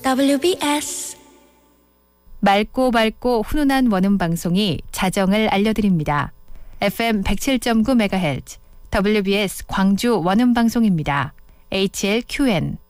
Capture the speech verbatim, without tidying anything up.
더블유비에스 맑고 밝고 훈훈한 원음 방송이 자정을 알려드립니다. 에프엠 백칠 점 구 메가헤르츠 더블유비에스 광주 원음 방송입니다. 에이치엘큐엔